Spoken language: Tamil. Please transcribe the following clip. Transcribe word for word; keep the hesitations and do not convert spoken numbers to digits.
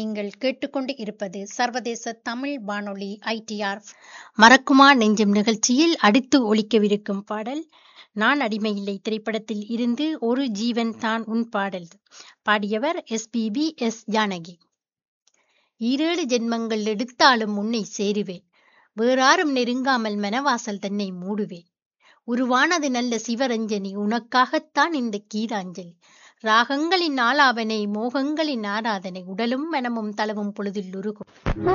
நீங்கள் கேட்டுக்கொண்டு இருப்பது சர்வதேச தமிழ் வானொலி ஐடிஆர். மறக்குமா நெஞ்சம் நிகழ்ச்சியில் அடுத்து ஒலிக்கவிருக்கும் பாடல் நான் அடிமையில்லை திரைப்படத்தில் இருந்து ஒரு ஜீவன் தான் உன் பாடல். பாடியவர் எஸ்பிபி எஸ் ஜானகி. ஈரேழு ஜென்மங்கள் எடுத்தாலும் உன்னை சேருவேன், வேறாரும் நெருங்காமல் மனவாசல் தன்னை மூடுவேன். உருவானது நல்ல சிவரஞ்சனி, உனக்காகத்தான் இந்த கீதாஞ்சலி. ராகங்களின் ஆலாபனை, மோகங்களின் ஆராதனை, உடலும் மனமும் தளவும் பொழுதில் உருகும்.